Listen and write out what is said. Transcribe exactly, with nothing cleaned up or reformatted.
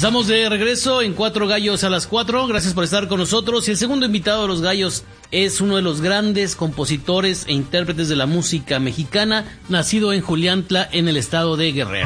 Estamos de regreso en Cuatro Gallos a las Cuatro. Gracias por estar con nosotros. Y el segundo invitado de Los Gallos es uno de los grandes compositores e intérpretes de la música mexicana, nacido en Juliantla, en el estado de Guerrero.